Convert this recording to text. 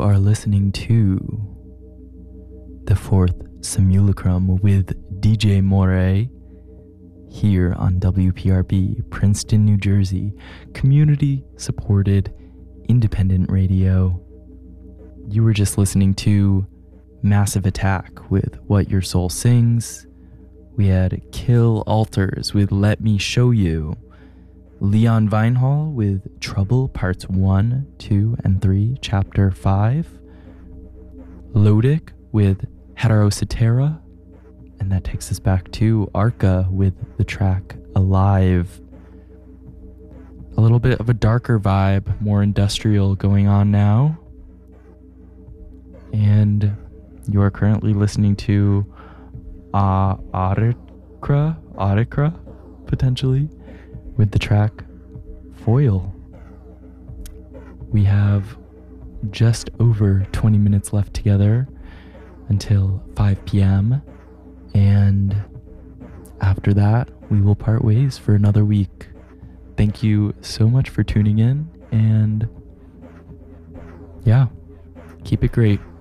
are listening to the fourth simulacrum with DJ Moray here on WPRB, Princeton, New Jersey, community-supported independent radio. You were just listening to Massive Attack with What Your Soul Sings. We had Kill Alters with Let Me Show You. Leon Vinehall with Trouble Parts 1, 2, and 3, Chapter 5. Lodic with Heterocetera. And that takes us back to Arca with the track Alive. A little bit of a darker vibe, more industrial going on now. And you are currently listening to Audicra, potentially, with the track Foil. We have just over 20 minutes left together until 5 p.m. And after that, we will part ways for another week. Thank you so much for tuning in, and yeah, keep it great.